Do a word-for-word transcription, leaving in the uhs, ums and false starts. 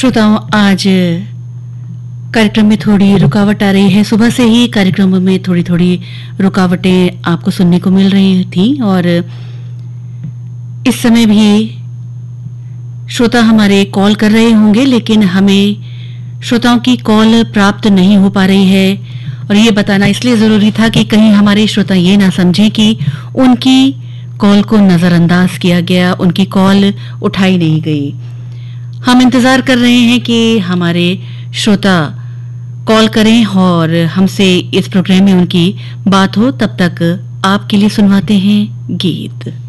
श्रोताओं, आज कार्यक्रम में थोड़ी रुकावट आ रही है। सुबह से ही कार्यक्रम में थोड़ी थोड़ी रुकावटें आपको सुनने को मिल रही थी और इस समय भी श्रोता हमारे कॉल कर रहे होंगे, लेकिन हमें श्रोताओं की कॉल प्राप्त नहीं हो पा रही है। और ये बताना इसलिए ज़रूरी था कि कहीं हमारे श्रोता ये ना समझें कि उनकी कॉल को नज़रअंदाज किया गया, उनकी कॉल उठाई नहीं गई। हम इंतज़ार कर रहे हैं कि हमारे श्रोता कॉल करें और हमसे इस प्रोग्राम में उनकी बात हो। तब तक आपके लिए सुनवाते हैं गीत।